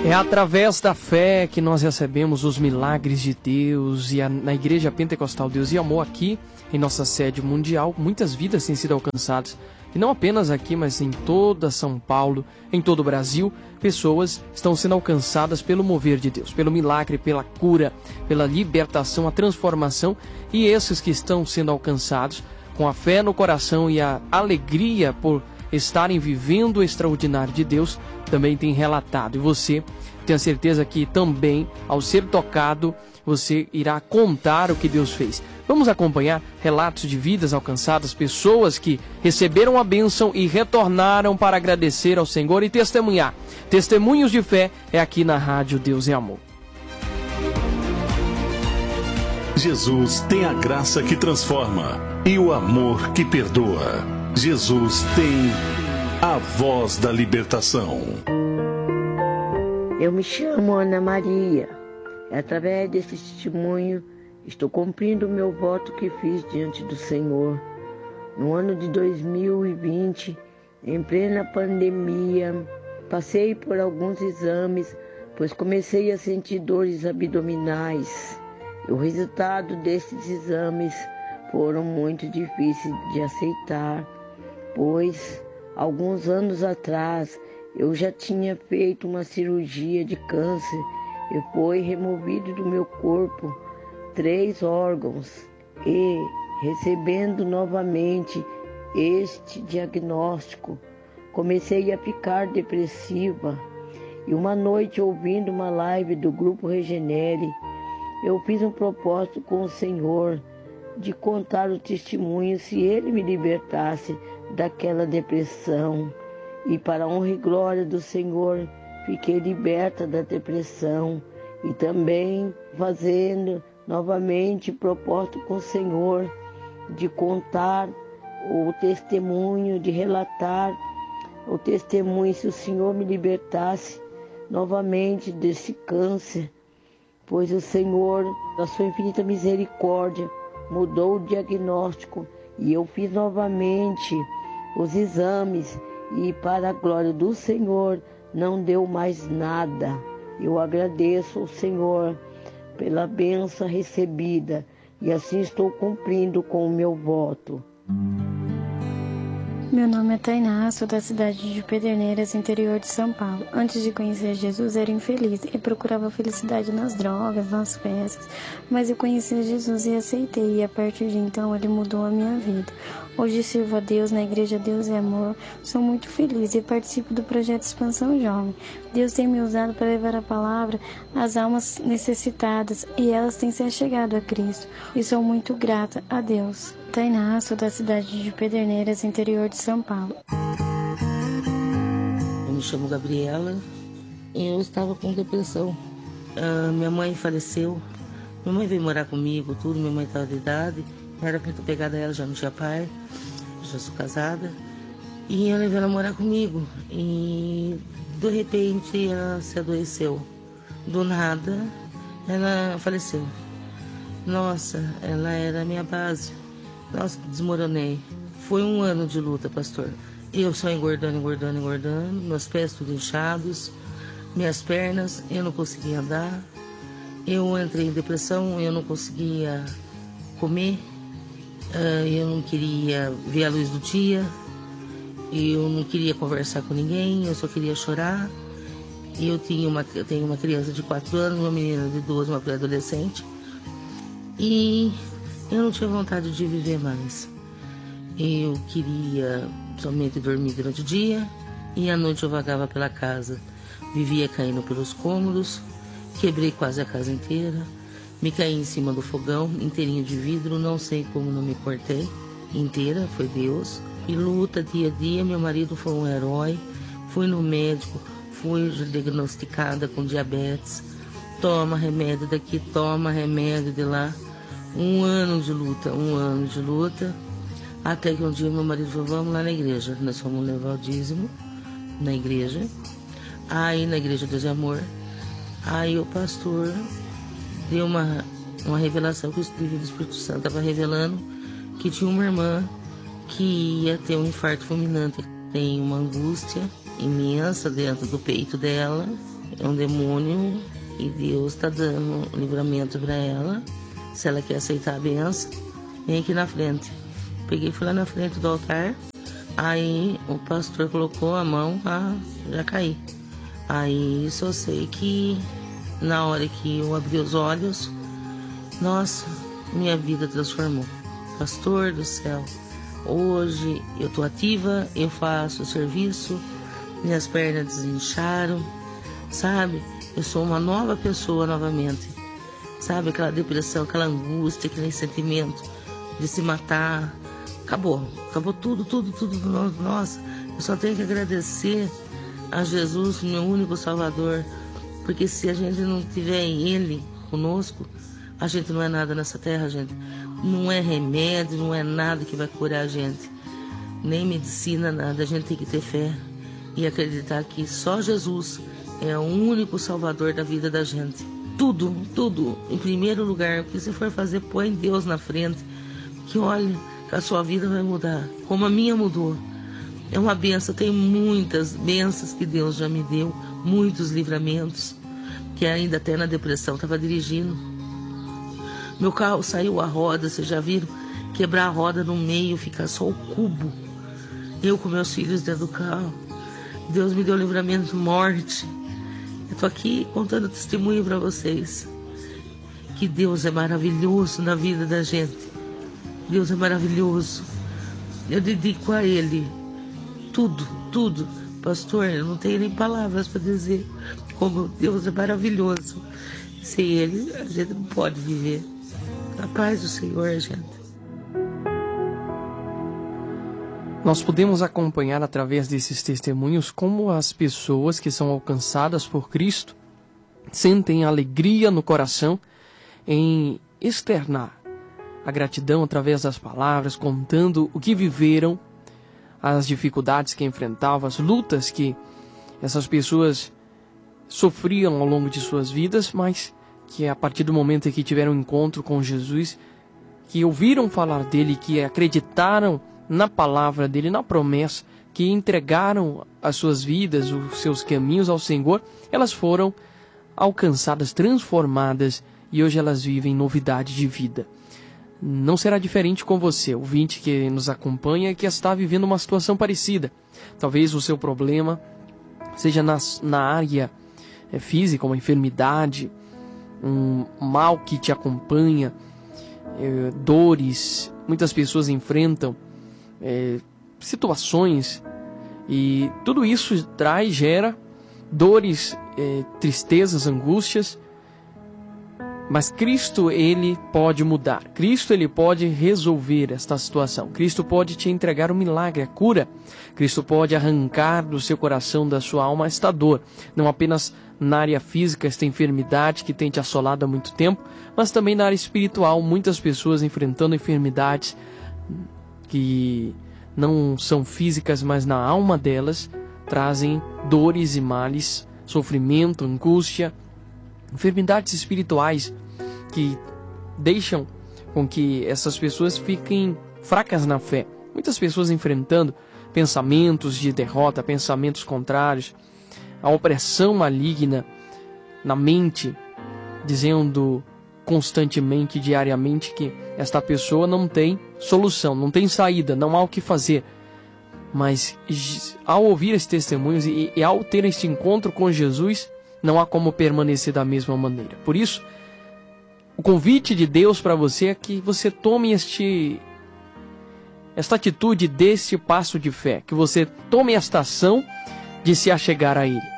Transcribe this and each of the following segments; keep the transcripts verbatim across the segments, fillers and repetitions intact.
É através da fé que nós recebemos os milagres de Deus, e a, na Igreja Pentecostal Deus e Amor, aqui em nossa sede mundial, muitas vidas têm sido alcançadas. E não apenas aqui, mas em toda São Paulo, em todo o Brasil, pessoas estão sendo alcançadas pelo mover de Deus, pelo milagre, pela cura, pela libertação, a transformação. E esses que estão sendo alcançados com a fé no coração e a alegria por estarem vivendo o extraordinário de Deus, também tem relatado. E você tem a certeza que também, ao ser tocado, você irá contar o que Deus fez. Vamos acompanhar relatos de vidas alcançadas, pessoas que receberam a bênção e retornaram para agradecer ao Senhor e testemunhar. Testemunhos de fé é aqui na Rádio Deus é Amor. Jesus tem a graça que transforma e o amor que perdoa. Jesus tem a voz da libertação. Eu me chamo Ana Maria. Através desse testemunho, estou cumprindo o meu voto que fiz diante do Senhor. No ano de dois mil e vinte, em plena pandemia, passei por alguns exames, pois comecei a sentir dores abdominais. E o resultado desses exames foram muito difíceis de aceitar, pois alguns anos atrás eu já tinha feito uma cirurgia de câncer e foi removido do meu corpo três órgãos. E recebendo novamente este diagnóstico, comecei a ficar depressiva. E uma noite, ouvindo uma live do Grupo Regenere, eu fiz um propósito com o Senhor de contar o testemunho se Ele me libertasse daquela depressão. E para a honra e glória do Senhor, fiquei liberta da depressão. E também fazendo novamente propósito com o Senhor de contar o testemunho, de relatar o testemunho se o Senhor me libertasse novamente desse câncer. Pois o Senhor, na sua infinita misericórdia, mudou o diagnóstico e eu fiz novamente os exames e, para a glória do Senhor, não deu mais nada. Eu agradeço ao Senhor pela bênção recebida e assim estou cumprindo com o meu voto. Meu nome é Tainá, sou da cidade de Pederneiras, interior de São Paulo. Antes de conhecer Jesus, era infeliz e procurava felicidade nas drogas, nas festas. Mas eu conheci Jesus e aceitei, e a partir de então ele mudou a minha vida. Hoje sirvo a Deus na Igreja Deus é Amor. Sou muito feliz e participo do projeto Expansão Jovem. Deus tem me usado para levar a palavra às almas necessitadas e elas têm se achegado a Cristo. E sou muito grata a Deus. Tainá, sou da cidade de Pederneiras, interior de São Paulo. Eu me chamo Gabriela e eu estava com depressão. Uh, minha mãe faleceu, minha mãe veio morar comigo, tudo, minha mãe estava de idade, eu era muito apegada a ela, já não tinha pai, já sou casada. E eu levei ela morar comigo e de repente ela se adoeceu. Do nada ela faleceu. Nossa, ela era a minha base. Nossa, desmoronei. Foi um ano de luta, pastor. Eu só engordando, engordando, engordando. Meus pés tudo inchados. Minhas pernas, eu não conseguia andar. Eu entrei em depressão, eu não conseguia comer. Eu não queria ver a luz do dia. Eu não queria conversar com ninguém. Eu só queria chorar. E eu tinha uma, eu tenho uma criança de quatro anos, uma menina de doze, uma pré-adolescente. E eu não tinha vontade de viver mais. Eu queria somente dormir durante o dia e à noite eu vagava pela casa. Vivia caindo pelos cômodos, quebrei quase a casa inteira, me caí em cima do fogão, inteirinho de vidro, não sei como não me cortei inteira, foi Deus. E luta dia a dia, meu marido foi um herói, fui no médico, fui diagnosticada com diabetes, toma remédio daqui, toma remédio de lá. Um ano de luta, um ano de luta, até que um dia meu marido falou, vamos lá na igreja. Nós fomos levar o dízimo na igreja, aí na Igreja Deus é Amor, aí o pastor deu uma, uma revelação que o Espírito Santo estava revelando que tinha uma irmã que ia ter um infarto fulminante. Tem uma angústia imensa dentro do peito dela é um demônio e Deus está dando um livramento para ela. Se ela quer aceitar a benção, vem aqui na frente. Peguei e fui lá na frente do altar. Aí o pastor colocou a mão, ah, já caí. Aí só sei que na hora que eu abri os olhos, nossa, minha vida transformou. Pastor do céu, hoje eu tô ativa, eu faço serviço, minhas pernas desincharam, sabe? Eu sou uma nova pessoa novamente. Sabe, aquela depressão, aquela angústia, aquele sentimento de se matar, acabou, acabou tudo, tudo, tudo. Nossa, eu só tenho que agradecer a Jesus, meu único Salvador, porque se a gente não tiver Ele conosco, a gente não é nada nessa terra, gente. Não é remédio, não é nada que vai curar a gente, nem medicina, nada. A gente tem que ter fé e acreditar que só Jesus é o único Salvador da vida da gente. Tudo, tudo, em primeiro lugar, o que você for fazer, põe Deus na frente, que olha, que a sua vida vai mudar, como a minha mudou. É uma benção, tem muitas bênçãos que Deus já me deu, muitos livramentos, que ainda até na depressão estava dirigindo. Meu carro saiu a roda, vocês já viram? Quebrar a roda no meio, ficar só o cubo. Eu com meus filhos dentro do carro. Deus me deu livramento, morte. Eu tô aqui contando testemunho para vocês. Que Deus é maravilhoso na vida da gente. Deus é maravilhoso. Eu dedico a Ele tudo, tudo. Pastor, eu não tenho nem palavras para dizer como Deus é maravilhoso. Sem Ele, a gente não pode viver. A paz do Senhor, gente. Nós podemos acompanhar através desses testemunhos como as pessoas que são alcançadas por Cristo sentem alegria no coração em externar a gratidão através das palavras, contando o que viveram, as dificuldades que enfrentavam, as lutas que essas pessoas sofriam ao longo de suas vidas, mas que a partir do momento em que tiveram um encontro com Jesus, que ouviram falar dele, que acreditaram na palavra dele, na promessa, que entregaram as suas vidas, os seus caminhos ao Senhor, elas foram alcançadas, transformadas, e hoje elas vivem novidade de vida. Não será diferente com você, ouvinte que nos acompanha, que está vivendo uma situação parecida. Talvez o seu problema seja na, na área é, física, uma enfermidade, um mal que te acompanha, é, dores. Muitas pessoas enfrentam é, situações e tudo isso traz, gera dores, é, tristezas, angústias. Mas Cristo, Ele pode mudar. Cristo, Ele pode resolver esta situação. Cristo pode te entregar um milagre, a cura. Cristo pode arrancar do seu coração, da sua alma, esta dor. Não apenas na área física, esta enfermidade que tem te assolado há muito tempo, mas também na área espiritual. Muitas pessoas enfrentando enfermidades que não são físicas, mas na alma delas trazem dores e males, sofrimento, angústia, enfermidades espirituais que deixam com que essas pessoas fiquem fracas na fé. Muitas pessoas enfrentando pensamentos de derrota, pensamentos contrários, a opressão maligna na mente, dizendo constantemente, diariamente, que esta pessoa não tem solução, não tem saída, não há o que fazer. Mas ao ouvir esses testemunhos e, e ao ter este encontro com Jesus, não há como permanecer da mesma maneira. Por isso, o convite de Deus para você é que você tome este, esta atitude deste passo de fé, que você tome esta ação de se achegar a Ele.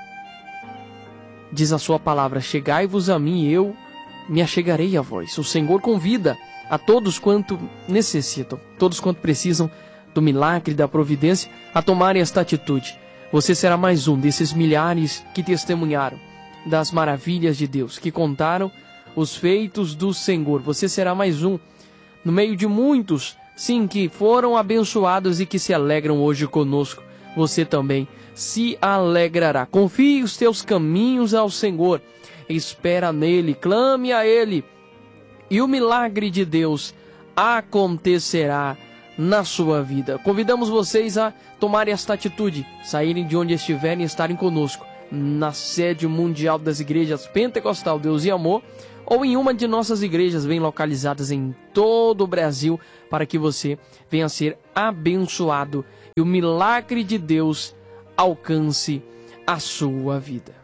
Diz a sua palavra: chegai-vos a mim e eu me achegarei a vós. O Senhor convida a todos quanto necessitam, todos quanto precisam do milagre, da providência, a tomarem esta atitude. Você será mais um desses milhares que testemunharam das maravilhas de Deus, que contaram os feitos do Senhor. Você será mais um no meio de muitos, sim, que foram abençoados e que se alegram hoje conosco. Você também se alegrará. Confie os teus caminhos ao Senhor, espera nele, clame a Ele, e o milagre de Deus acontecerá na sua vida. Convidamos vocês a tomarem esta atitude, saírem de onde estiverem e estarem conosco na sede mundial das igrejas Pentecostal Deus e Amor, ou em uma de nossas igrejas bem localizadas em todo o Brasil, para que você venha a ser abençoado e o milagre de Deus alcance a sua vida.